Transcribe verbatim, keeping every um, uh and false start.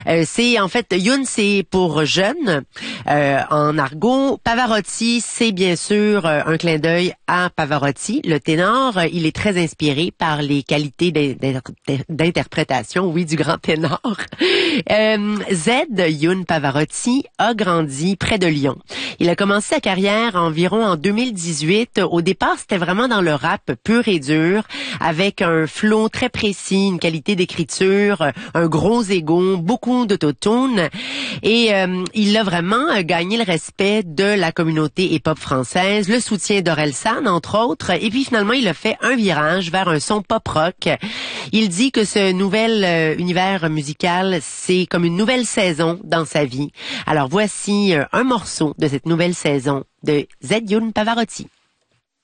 Euh, c'est en fait Youn, c'est pour jeune euh, en argot. Pavarotti, c'est bien sûr euh, un clin d'œil à Pavarotti, le ténor. Euh, il est très inspiré par les qualités d'in- d'interprétation, oui, du grand ténor. Euh, Z, Youn Pavarotti, a grandi près de Lyon. Il a commencé sa carrière environ en deux mille dix-huit. Au départ, c'était vraiment dans le rap pur et dur, avec un flow très précis, une qualité d'écriture, un gros ego, beaucoup d'autotune, et euh, il a vraiment euh, gagné le respect de la communauté hip-hop française, le soutien d'Orelsan entre autres, et puis finalement il a fait un virage vers un son pop-rock. Il dit que ce nouvel euh, univers musical, c'est comme une nouvelle saison dans sa vie. Alors voici euh, un morceau de cette nouvelle saison de Z Youn Pavarotti.